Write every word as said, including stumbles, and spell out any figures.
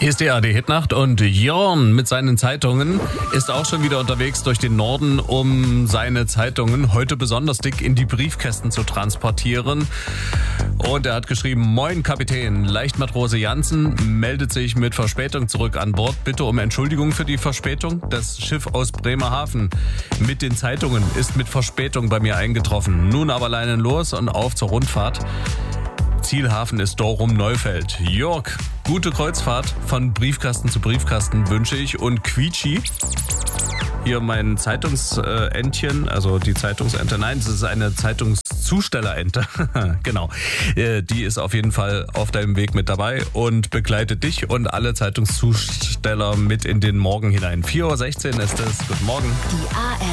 Hier ist die A D Hitnacht und Jörn mit seinen Zeitungen ist auch schon wieder unterwegs durch den Norden, um seine Zeitungen heute besonders dick in die Briefkästen zu transportieren. Und er hat geschrieben: Moin Kapitän, Leichtmatrose Jansen meldet sich mit Verspätung zurück an Bord. Bitte um Entschuldigung für die Verspätung. Das Schiff aus Bremerhaven mit den Zeitungen ist mit Verspätung bei mir eingetroffen. Nun aber Leinen los und auf zur Rundfahrt. Zielhafen ist Dorum Neufeld. Jörg, gute Kreuzfahrt von Briefkasten zu Briefkasten wünsche ich. Und Quietschi, hier mein Zeitungsentchen, also die Zeitungsente, nein, es ist eine Zeitungszustellerente, genau. Die ist auf jeden Fall auf deinem Weg mit dabei und begleitet dich und alle Zeitungszusteller mit in den Morgen hinein. vier Uhr sechzehn ist es. Guten Morgen. Die A R